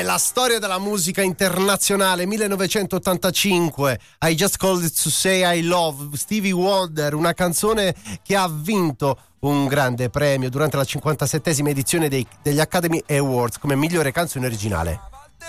La storia della musica internazionale, 1985, I Just Called It to Say I Love, Stevie Wonder, una canzone che ha vinto un grande premio durante la 57esima edizione degli Academy Awards come migliore canzone originale.